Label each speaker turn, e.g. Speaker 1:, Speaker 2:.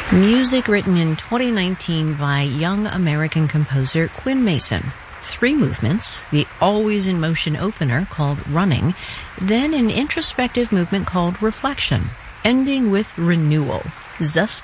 Speaker 1: Music written in 2019 by young American composer Quinn Mason. 3 movements, the Always in Motion opener called Running, then an introspective movement called Reflection, ending with Renewal. Zusk